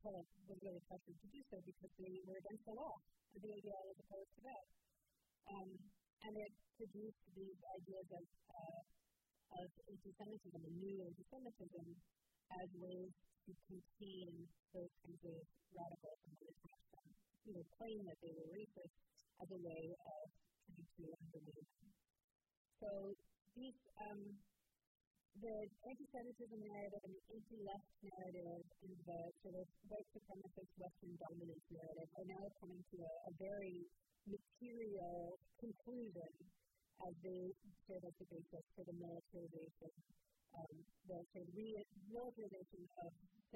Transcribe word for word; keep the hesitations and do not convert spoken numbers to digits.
Poland was really pressured to do so because they were against the law. The A D L was opposed to that. Um, and it produced these ideas of, uh, of anti-Semitism and new anti-Semitism as ways to contain those kinds of radicals and attach them, you know, claim that they were racist as a way of trying to undermine them. So these, um, the anti-Semitism narrative and the anti-left narrative and the sort of white supremacist Western dominance narrative are now coming to a, a very material conclusion as they serve as the basis for the militarization, um, the sort of re- militarization of the